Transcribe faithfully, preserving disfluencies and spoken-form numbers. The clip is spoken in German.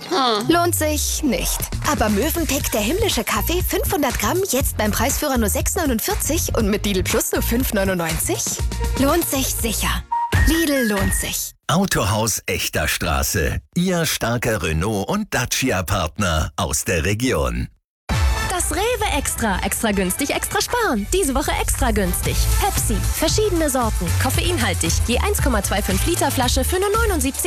Hm. Lohnt sich nicht. Aber Mövenpick, der himmlische Kaffee, fünfhundert Gramm, jetzt beim Preisführer nur sechs neunundvierzig und mit Lidl Plus nur fünf neunundneunzig? Lohnt sich sicher. Lidl lohnt sich. Autohaus Echter Straße. Ihr starker Renault- und Dacia-Partner aus der Region. Das Rewe Extra. Extra günstig, extra sparen. Diese Woche extra günstig. Pepsi. Verschiedene Sorten. Koffeinhaltig. Je eins Komma fünfundzwanzig Liter Flasche für nur neunundsiebzig